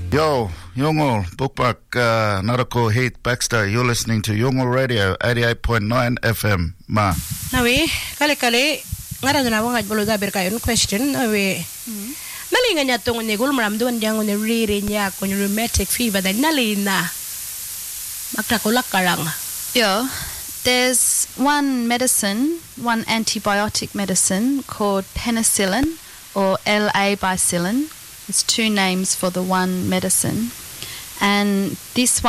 Yo, Yungul, Bookmark, Narako Heath Baxter. You're listening to Yungul Radio, 88.9 FM. Ma. Nawi, kali-kali, ngaran na wangad bolo dabir kayo question. Nawi, nalingan niya itong nigul maramduan niya ng riri niya kung rheumatic fever dahil nalina. Magkakulak ka lang. Yeah, there's one antibiotic medicine called penicillin or L-A-bicillin. It's two names for the one medicine. And this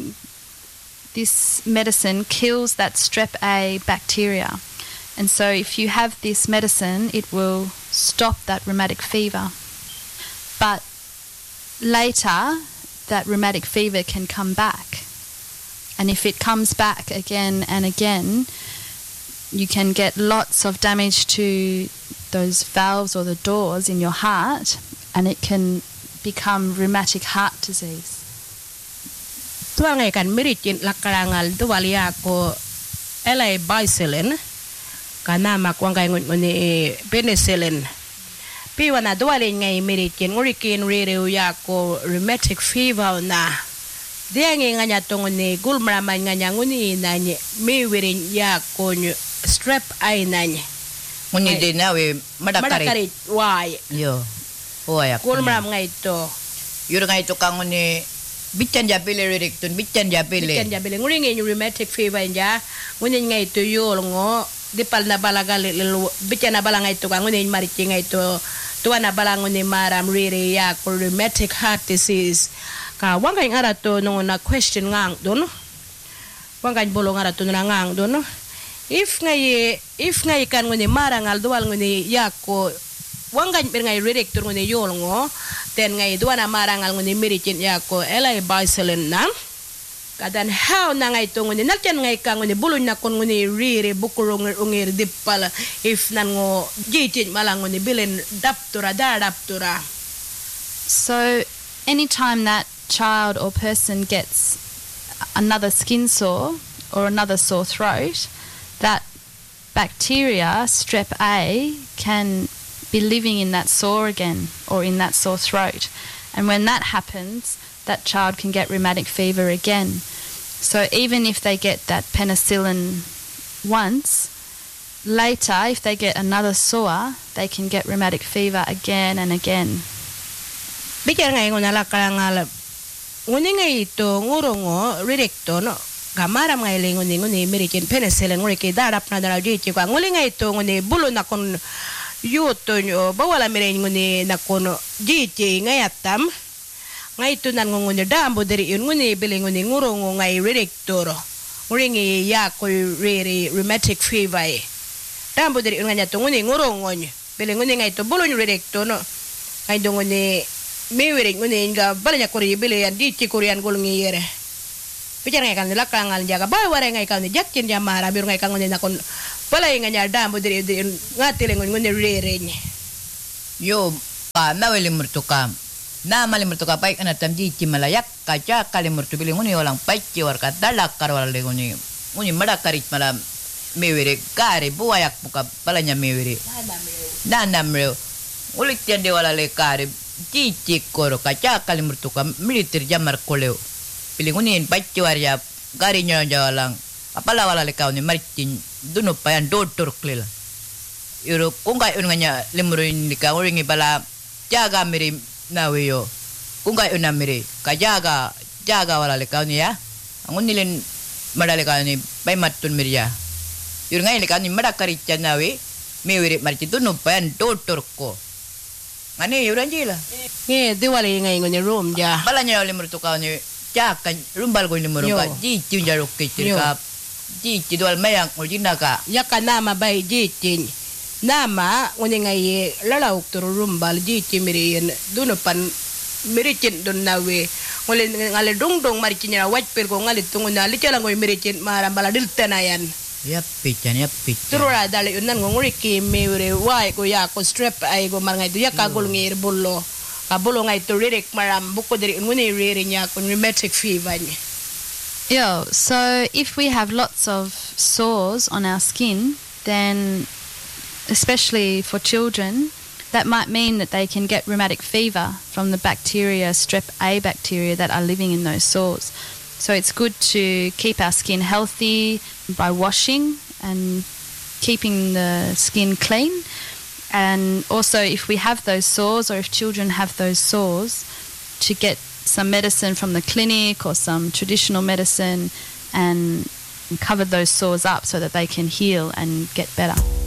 medicine kills that strep A bacteria. And so if you have this medicine, it will stop that rheumatic fever. But later, that rheumatic fever can come back. And if it comes back again and again, you can get lots of damage to those valves or the doors in your heart, and it can become rheumatic heart disease. Tuang ikan meritin lakarangal duwalia ko L-bicillin kana makwang kay nguni penicillin. Piwana duwalin ngay meritin ngurikin ririuya ko rheumatic fever na. Diangi nga niya itong gulmaraman nga niya nguni na niya miwirin ya ko strep ay na niya. Nguni din na madakarit. Why? Yo. Oyak. Gulmaram nga ito. Yun nga ito kang nguni bitan jabili ririkton bitan jabili. Bitan jabili. Nguni nga yung rheumatic fever niya. Nguni nga ito yun ngo. Dipal na balagal bitan na bala nga ito kang nguni mariti nga ito. Tuwa na bala nguni maram riri ya ko rheumatic heart disease. Ka wangay nga rato nung na question ngang doon. Wangay bolo nga rato na ngang doon. If nga ikan nguni marangal duwal nguni yako wangay ngay director nguni yol ngo ten ngay duwa na marangal nguni meritin yako L-bicillin na kadan how na ngay to nguni naltian ngay ka nguni bulun na kon nguni riri bukurong ungir dipal if nan ngo jitin malang nguni bilin daptura. So anytime that child or person gets another skin sore or another sore throat, that bacteria, strep A, can be living in that sore again or in that sore throat. And when that happens, that child can get rheumatic fever again. So even if they get that penicillin once, later, if they get another sore, they can get rheumatic fever again and again. Bicara ngay ngunala karangal nguni ngay ito ngurungo ririkto no gamaram ngay nguni meritin penicillin nguri ki darap na daraw jiti kwa nguli ngay ito nguni bulo na kon yuto nyo bawala mirin nguni na kon jiti ngay atam ngay ito nan nguni dambo diri yun nguni bili nguni ngurungo ngay ririkto ro nguri ngay yako riri rheumatic fever dambo diri yun ngay ito nguni ngurungo nyo bili nguni ngay ito bulo nyo ririkto no ngay ito nguni miwiring nguni nga balanya kuri bili yan di cikurian gulung yere bicara ngay kan nila kangal jaga bawa ngay kan jakkin jamara biru ngay kan nguni nakon balay nga nya dambo diri ngatile nguni rerenya yo pa naweli murtuka na mali murtuka pai kana tamji malayak kaca kali murtu bili nguni orang paici warka dalak karwal le nguni madakarit malam miwiri kare buayak buka balanya miwiri nanamreu ulit tian de wala le kare cici koro kaca kali mertuka militer jamar koleo pilingunin pacuar ya garinya jalang apala wala le kauni martin dunu payan doktor klila yuro kungai unanya limruin lika uringi bala jaga miri nawiyo kungai unamiri kajaga wala le kauni ya angunilin madale kauni pai matun mirya yuro ngai le kauni madakaricha nawi miwiri martin dunu payan doktor ko Ani yuranjila. Nge diwali ngay ngoni room ja. Balanya oli mertuka ni jakan rumbal ko ni meruka ji tunjaruk kitirka. Ji dual mayang ujina ka. Ya nama bai ji tin. Nama ngoni ngay lalauk tur rumbal ji miriin dunupan miricin dun nawe. Ngale dong maricin na white per ko ngale tunguna licala ngoy miricin marambala diltenayan. Yappi. Turura dali unan nguri ki meure wai ko ya ko strep ay go marnga itu ya kagul ngir bullo kabulo ngai to ririk maram buko dari nguni riri nya ko rheumatic fever nya. Yeah, so if we have lots of sores on our skin, then especially for children, that might mean that they can get rheumatic fever from the bacteria, strep A bacteria that are living in those sores. So it's good to keep our skin healthy by washing and keeping the skin clean. And also, if we have those sores, or if children have those sores, to get some medicine from the clinic or some traditional medicine and cover those sores up so that they can heal and get better.